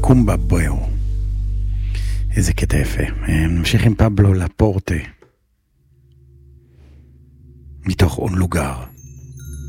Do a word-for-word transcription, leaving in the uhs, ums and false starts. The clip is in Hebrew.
קומבה בואו. איזה קטע יפה. נמשיך עם פבלו לפורטה. מתוך און לוגר.